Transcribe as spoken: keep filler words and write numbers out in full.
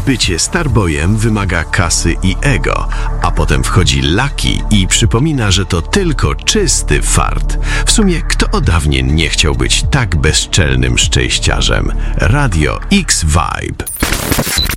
bycie Starboyem wymaga kasy i ego, a potem wchodzi Lucky i przypomina, że to tylko czysty fart. W sumie kto od dawien nie chciał być tak bezczelnym szczęściarzem? Radio X Vibe.